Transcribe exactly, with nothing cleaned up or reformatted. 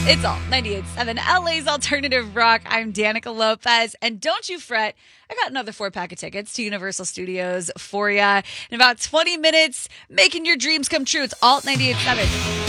It's Alt ninety-eight point seven, L A's Alternative Rock. I'm Danica Lopez, and don't you fret, I got another four pack of tickets to Universal Studios for ya in about twenty minutes, making your dreams come true. It's Alt ninety-eight point seven.